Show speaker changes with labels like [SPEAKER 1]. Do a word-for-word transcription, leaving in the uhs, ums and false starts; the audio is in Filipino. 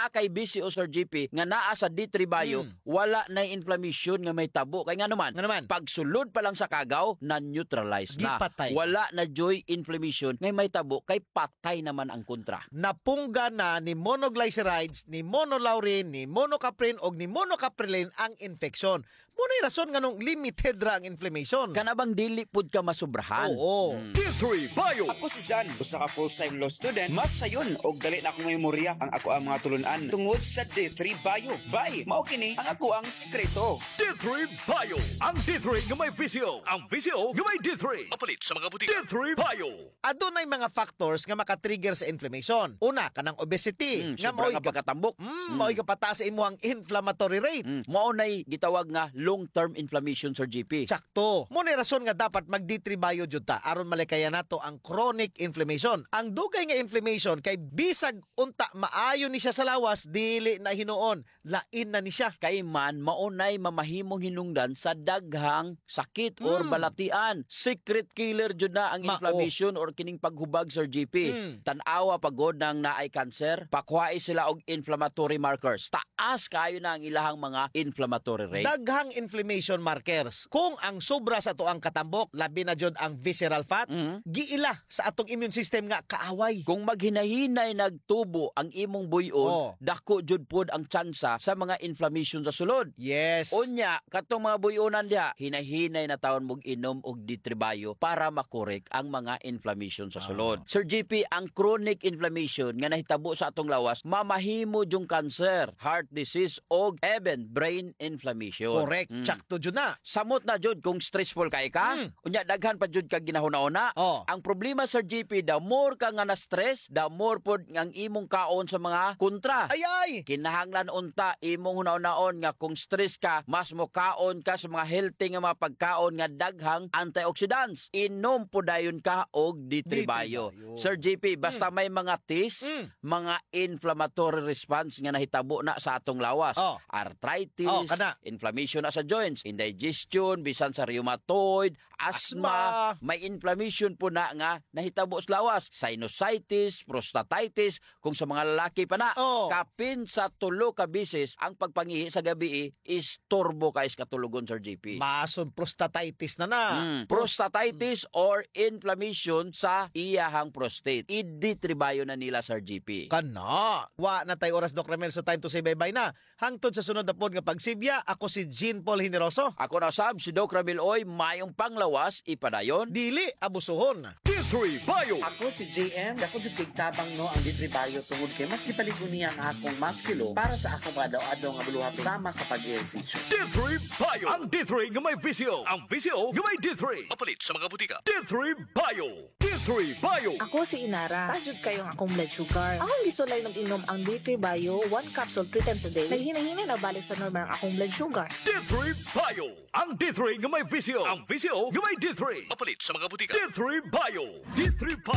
[SPEAKER 1] naa kay busy o Sir G P nga naa sa D three Bio, mm. wala na inflammation nga may tabo. Kay nga naman,
[SPEAKER 2] nga naman,
[SPEAKER 1] pagsulod pa lang sa kagaw, na-neutralize na.
[SPEAKER 2] Gipatay.
[SPEAKER 1] Wala na joy inflammation nga may tabo, kay patay naman ang kontra.
[SPEAKER 2] Napungga na ni monoglycerides, ni monolaurin, ni monocaprin o ni monocaprilin ang infeksyon. Muna rason nga nung limited ra ang inflammation.
[SPEAKER 1] Kanabang dili pud ka masubrahan.
[SPEAKER 2] Oo.
[SPEAKER 1] Mm.
[SPEAKER 3] D three Bio.
[SPEAKER 4] Ako si John, usa ka full-time law student. Mas sayon og dali na akong memorya ang ako ang mga tulunan tungod sa D three Bio. Bye, mao kini ang ako ang sekreto.
[SPEAKER 3] D three Bio. Ang D three nga may visio. Ang visio nga may D three. Mapalit sa mga butika. D three Bio.
[SPEAKER 2] Adunay mga factors nga maka-trigger sa inflammation. Una, kanang obesity.
[SPEAKER 1] Mm,
[SPEAKER 2] nga
[SPEAKER 1] sobra
[SPEAKER 2] mao'y
[SPEAKER 1] nga pagkatambok.
[SPEAKER 2] Mm,
[SPEAKER 1] Mm.
[SPEAKER 2] mao'y kapataas sa imuhang inflammatory rate.
[SPEAKER 1] Mm. Mao nay gitawag nga long-term inflammation, Sir G P.
[SPEAKER 2] Sakto. Muna rason nga dapat mag D three Bio jud ta aron malikayan nato ang chronic inflammation. Ang dugay nga inflammation kay bisag unta maayo ni siya sa lawas, dili na hinuon, lain na ni siya.
[SPEAKER 1] Kay man maunay mamahimong hinungdan sa daghang sakit or
[SPEAKER 2] Mm.
[SPEAKER 1] balatian. Secret killer jud na ang
[SPEAKER 2] Mao.
[SPEAKER 1] inflammation or kining paghubag, Sir G P.
[SPEAKER 2] Mm.
[SPEAKER 1] Tan-awa pagod nang naay cancer, pakuhay sila og inflammatory markers. Taas kayo na ang ilahang mga inflammatory rate.
[SPEAKER 2] Daghang inflammation markers. Kung ang sobra sa tuang katambok, labi na jud ang visceral fat,
[SPEAKER 1] Mm.
[SPEAKER 2] giila sa atong immune system nga kaaway.
[SPEAKER 1] Kung maghinahinay nagtubo ang imong buyon,
[SPEAKER 2] Oh.
[SPEAKER 1] dako jud pod ang tsansa sa mga inflammation sa sulod.
[SPEAKER 2] Yes.
[SPEAKER 1] Unya, katong mga buyonan diha, hinahinay na taon mog inom og D three Bio para makorek ang mga inflammation sa sulod. Sir G P, ang chronic inflammation nga nahitabo sa atong lawas, mamahimo yung cancer, heart disease og even brain inflammation.
[SPEAKER 2] Correct.
[SPEAKER 1] Mm.
[SPEAKER 2] Tsakto jud na.
[SPEAKER 1] Samot na jud kung stressful kay ka,
[SPEAKER 2] Mm.
[SPEAKER 1] unya daghan pa jud ka ginahuna-una.
[SPEAKER 2] Oh.
[SPEAKER 1] Ang problema, Sir G P, the more ka nga na-stress, the more pod ang imong kaon sa mga kontra.
[SPEAKER 2] Ay ay.
[SPEAKER 1] Kinahanglan unta imong hunaon-naon nga kung stress ka, mas mo kaon ka sa mga healthy nga mga pagkaon nga daghang antioxidants. Inom po dayon ka og D three Bio.
[SPEAKER 2] Bio.
[SPEAKER 1] Sir G P, basta may mga tis,
[SPEAKER 2] Mm.
[SPEAKER 1] mga inflammatory response nga nahitabo na sa atong lawas.
[SPEAKER 2] Oh.
[SPEAKER 1] Arthritis,
[SPEAKER 2] Oh, kana.
[SPEAKER 1] inflammation na sa joints, indigestion, bisan sa rheumatoid, asthma,
[SPEAKER 2] Asthma.
[SPEAKER 1] may inflammation po na nga nahitabo sa lawas, sinusitis, prostatitis, kung sa mga lalaki pa na.
[SPEAKER 2] Oh.
[SPEAKER 1] Kapin sa tulo ka bisis ang pagpangihi sa gabi is turbo kay sa katulugon, Sir G P.
[SPEAKER 2] Mason prostatitis na na.
[SPEAKER 1] Mm, prostatitis or inflammation sa iyahang prostate. I-D three Bio na nila, Sir G P.
[SPEAKER 2] Kana. Wa na tay oras, Doc Ramel, so time to say bye-bye na. Hangtod sa sunod na pod nga pagsibya, ako si Jean Paul Generoso.
[SPEAKER 1] Ako na sab, si Doc Ramil Oy, mayong panglawas, ipadayon.
[SPEAKER 2] Dili abusuhon.
[SPEAKER 3] D three Bio.
[SPEAKER 5] Ako si J M, dako jud kay tabang no ang D three Bio tungod kay mas gipaligon niya ang akong maskilo para sa akong adaw-adaw nga buluhaton sama sa pag-ehersisyo.
[SPEAKER 3] D three Bio. Ang D three nga may visio. Ang visio nga may D three. Mapalit sa mga butika. D three Bio. D three Bio.
[SPEAKER 6] Ako si Inara. Tajud kayo ang akong blood sugar. Akong gisulay nag-inom ang D three Bio, one capsule three times a day. Naghinay-hinay na balik sa normal ang akong blood sugar.
[SPEAKER 3] D three Bio. Ang D three nga may visio. Ang visio nga may D three. Mapalit sa mga butika. D three Bio. D three Bio.